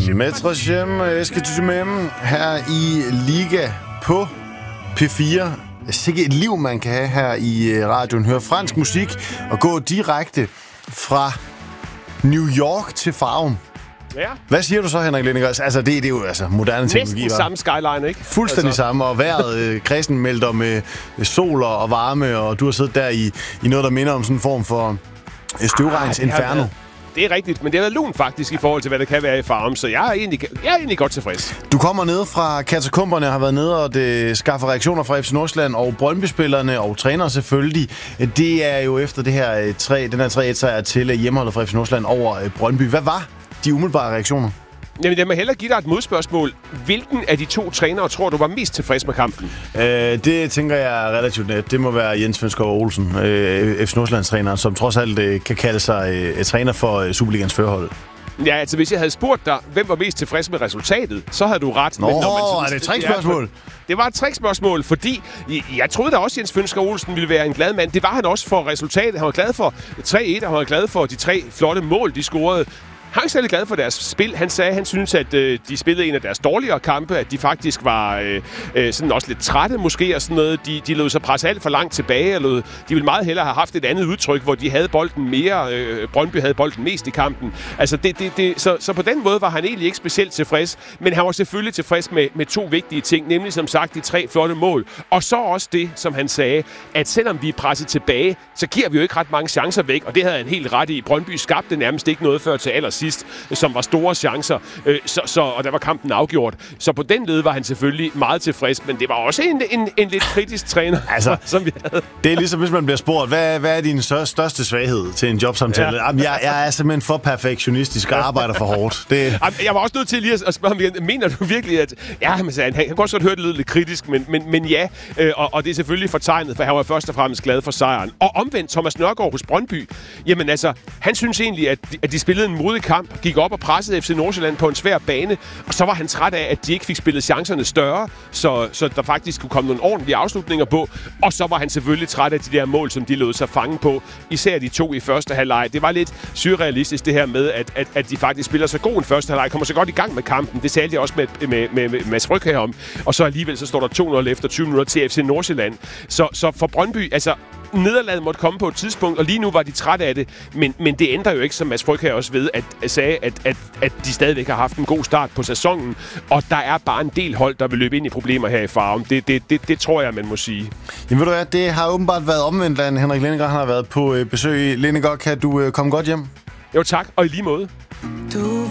Metrosjem, Eske Tysmem her i Liga på P4. Sikke et liv, man kan have her i radioen. Høre fransk musik og gå direkte fra New York til Farum. Ja. Hvad siger du så, Henrik Lindegaard? Altså, det er jo moderne teknologi. Næsten samme skyline, ikke? Fuldstændig samme, og vejret, kredsen melder med sol og varme, og du har siddet der i noget, der minder om sådan en form for støvregns inferno. Det er rigtigt, men det har været lun faktisk i forhold til, hvad det kan være i Farum, så jeg er egentlig godt tilfreds. Du kommer ned fra katakomberne og har været nede og skaffer reaktioner fra FC Nordsjælland og Brøndby-spillerne og trænere selvfølgelig. Det er jo efter den her 3-1-sejr til hjemmeholdet fra FC Nordsjælland over Brøndby. Hvad var de umiddelbare reaktioner? Jamen, jeg må hellere give dig et modspørgsmål. Hvilken af de to trænere tror du var mest tilfreds med kampen? Det tænker jeg er relativt net. Det må være Jens Fønskov Olsen, FC Nordsjællands træner, som trods alt kan kalde sig træner for Superligans førerhold. Ja, altså hvis jeg havde spurgt dig, hvem var mest tilfreds med resultatet, så havde du ret. Nå, men er det et trickspørgsmål? Det var et trickspørgsmål, fordi jeg troede da også, Jens Fønskov Olsen ville være en glad mand. Det var han også for resultatet. Han var glad for 3-1, og han var glad for de 3 flotte mål, de scorede. Han er ikke særlig glad for deres spil. Han sagde, at han synes, at de spillede en af deres dårligere kampe, at de faktisk var sådan også lidt trætte måske og sådan noget. De lod sig presse alt for langt tilbage. De ville meget hellere have haft et andet udtryk, hvor de havde bolden mere. Brøndby havde bolden mest i kampen. Altså så på den måde var han egentlig ikke specielt tilfreds. Men han var selvfølgelig tilfreds med 2 vigtige ting, nemlig som sagt de 3 flotte mål. Og så også det, som han sagde, at selvom vi er presset tilbage, så giver vi jo ikke ret mange chancer væk. Og det havde han helt ret i. Brøndby skabte nærmest ikke noget før til allersidst, som var store chancer, og der var kampen afgjort. Så på den led var han selvfølgelig meget tilfreds, men det var også en lidt kritisk træner, som vi havde. Det er ligesom, hvis man bliver spurgt, hvad er din største svaghed til en jobsamtale? Ja. Jamen, jeg er simpelthen for perfektionistisk og arbejder for hårdt. Jeg var også nødt til lige at spørge ham igen, mener du virkelig, at... Ja, han kan også godt høre, det lidt kritisk, men ja, og det er selvfølgelig fortegnet, for han var først og fremmest glad for sejren. Og omvendt, Thomas Nørgaard hos Brøndby, jamen altså, han synes egentlig, at de spillede en modig kamp, gik op og pressede FC Nordsjælland på en svær bane, og så var han træt af, at de ikke fik spillet chancerne større, så der faktisk kunne komme nogle ordentlige afslutninger på, og så var han selvfølgelig træt af de der mål, som de lod sig fange på, især de 2 i første halvleg. Det var lidt surrealistisk det her med, at de faktisk spiller så god en første halvleg, kommer så godt i gang med kampen. Det talte jeg også med Mads Fryg her om, og så alligevel så står der 2-0 efter 20 minutter til FC Nordsjælland. Så for Brøndby, altså nederlaget måtte komme på et tidspunkt, og lige nu var de trætte af det, men det ændrer jo ikke, som Mads Fryg her også ved, at de stadigvæk har haft en god start på sæsonen, og der er bare en del hold, der vil løbe ind i problemer her i Farum. Det tror jeg, man må sige. Jamen ved du hvad, det har åbenbart været omvendt, da Henrik Lindegaard har været på besøg. Lindegaard, kan du komme godt hjem? Jo tak, og i lige måde. Du